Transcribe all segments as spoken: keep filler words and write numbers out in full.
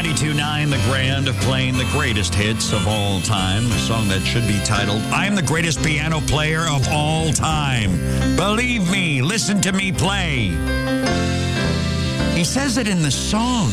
ninety-two point nine The Grand, playing the greatest hits of all time. A song that should be titled, I'm the greatest piano player of all time. Believe me, listen to me play. He says it in the song.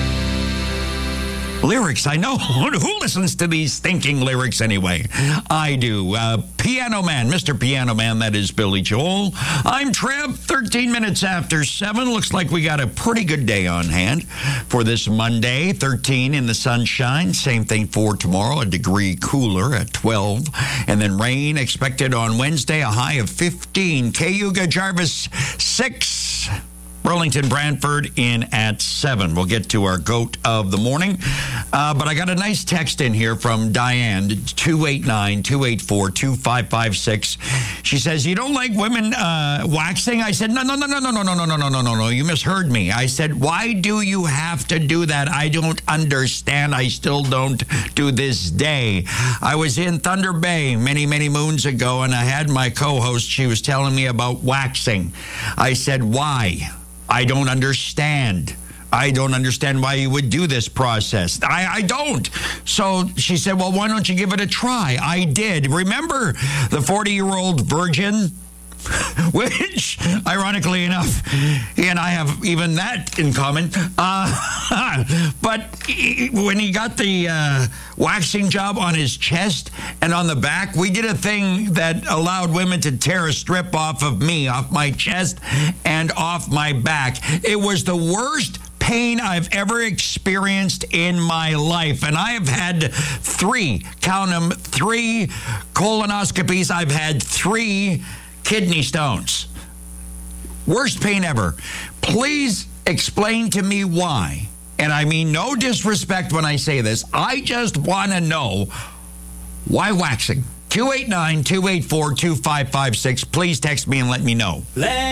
Lyrics, I know. Who listens to these thinking lyrics anyway? I do. Uh, Piano Man, Mister Piano Man, that is Billy Joel. I'm Trev, thirteen minutes after seven. Looks like we got a pretty good day on hand for this Monday. thirteen in the sunshine. Same thing for tomorrow, a degree cooler at twelve. And then rain expected on Wednesday, a high of fifteen. Cayuga, Jarvis, six. Burlington, Brantford in at seven. We'll get to our goat of the morning. Uh, but I got a nice text in here from Diane, two eight nine, two eight four, two five five six. She says, you don't like women uh, waxing? I said, no, no, no, no, no, no, no, no, no, no, no, no, no. You misheard me. I said, why do you have to do that? I don't understand. I still don't to this day. I was in Thunder Bay many, many moons ago, and I had my co-host. She was telling me about waxing. I said, why? I don't understand. I don't understand why you would do this process. I, I don't. So she said, well, why don't you give it a try? I did. Remember the forty-year-old virgin? Which, ironically enough, he and I have even that in common. Uh, but he, when he got the uh, waxing job on his chest and on the back, we did a thing that allowed women to tear a strip off of me, off my chest and off my back. It was the worst pain I've ever experienced in my life. And I have had three, count them, three colonoscopies. I've had three kidney stones. Worst pain ever. Please explain to me why. And I mean no disrespect when I say this. I just want to know why waxing. two eight nine, two eight four, two five five six. Please text me and let me know. Let